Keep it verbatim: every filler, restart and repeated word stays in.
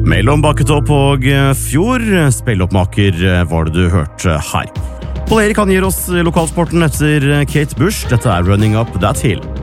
Mellom Bakketopp og Fjord, spilloppmaker var det du hørte her. Paul Erik han gir oss lokalsporten etter Kate Bush. Dette er Running Up That Hill.